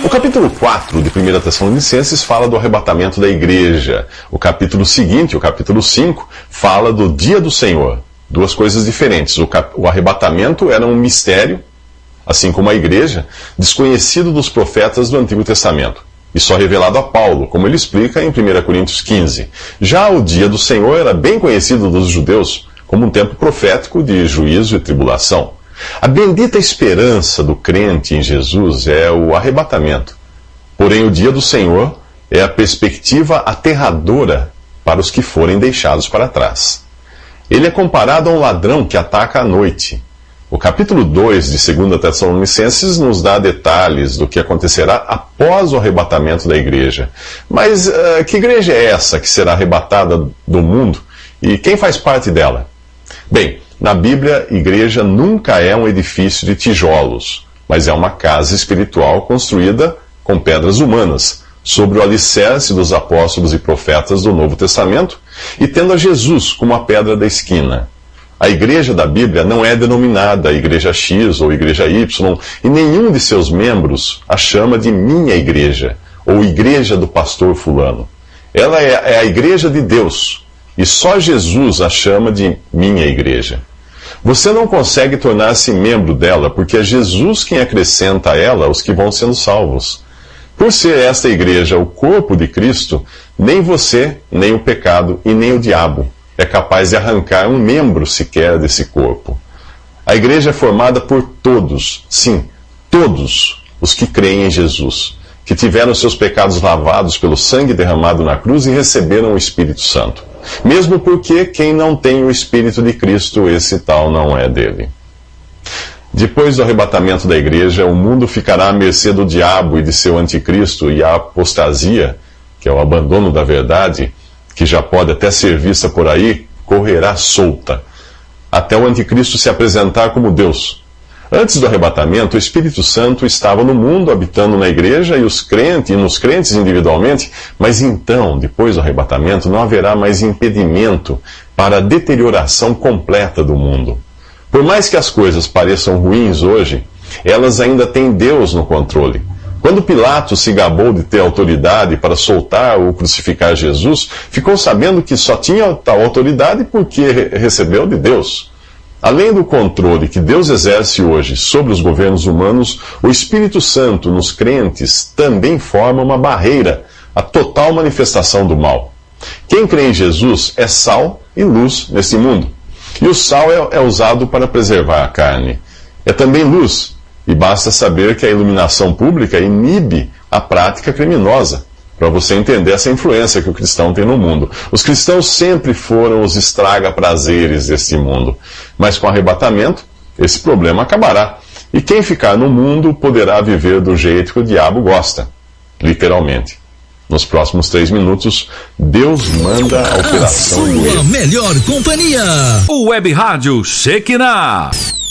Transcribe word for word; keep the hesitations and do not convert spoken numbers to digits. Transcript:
O capítulo quatro de primeira Tessalonicenses fala do arrebatamento da igreja. O capítulo seguinte, o capítulo cinco, fala do dia do Senhor. Duas coisas diferentes. O, cap... o arrebatamento era um mistério, assim como a igreja, desconhecido dos profetas do Antigo Testamento, e só revelado a Paulo, como ele explica em primeira Coríntios quinze. Já o dia do Senhor era bem conhecido dos judeus como um tempo profético de juízo e tribulação. A bendita esperança do crente em Jesus é o arrebatamento. Porém, o dia do Senhor é a perspectiva aterradora para os que forem deixados para trás. Ele é comparado a um ladrão que ataca à noite. O capítulo dois de segunda Tessalonicenses nos dá detalhes do que acontecerá após o arrebatamento da igreja. Mas uh, que igreja é essa que será arrebatada do mundo? E quem faz parte dela? Bem, na Bíblia, igreja nunca é um edifício de tijolos, mas é uma casa espiritual construída com pedras humanas, sobre o alicerce dos apóstolos e profetas do Novo Testamento, e tendo a Jesus como a pedra da esquina. A igreja da Bíblia não é denominada Igreja X ou Igreja Y, e nenhum de seus membros a chama de minha igreja, ou Igreja do pastor fulano. Ela é, é a igreja de Deus, e só Jesus a chama de minha igreja. Você não consegue tornar-se membro dela, porque é Jesus quem acrescenta a ela os que vão sendo salvos. Por ser esta igreja o corpo de Cristo, nem você, nem o pecado e nem o diabo é capaz de arrancar um membro sequer desse corpo. A igreja é formada por todos, sim, todos os que creem em Jesus, que tiveram seus pecados lavados pelo sangue derramado na cruz e receberam o Espírito Santo. Mesmo porque quem não tem o Espírito de Cristo, esse tal não é dele. Depois do arrebatamento da igreja, o mundo ficará à mercê do diabo e de seu anticristo, e a apostasia, que é o abandono da verdade, que já pode até ser vista por aí, correrá solta, até o anticristo se apresentar como Deus. Antes do arrebatamento, o Espírito Santo estava no mundo, habitando na igreja e os crentes, e nos crentes individualmente, mas então, depois do arrebatamento, não haverá mais impedimento para a deterioração completa do mundo. Por mais que as coisas pareçam ruins hoje, elas ainda têm Deus no controle. Quando Pilatos se gabou de ter autoridade para soltar ou crucificar Jesus, ficou sabendo que só tinha tal autoridade porque recebeu de Deus. Além do controle que Deus exerce hoje sobre os governos humanos, o Espírito Santo nos crentes também forma uma barreira à total manifestação do mal. Quem crê em Jesus é sal e luz nesse mundo. E o sal é, é usado para preservar a carne. É também luz. E basta saber que a iluminação pública inibe a prática criminosa, para você entender essa influência que o cristão tem no mundo. Os cristãos sempre foram os estraga-prazeres deste mundo, mas com o arrebatamento, esse problema acabará. E quem ficar no mundo poderá viver do jeito que o diabo gosta, literalmente. Nos próximos três minutos, Deus manda a operação do erro. Sua melhor companhia, o Web Rádio Shekinah.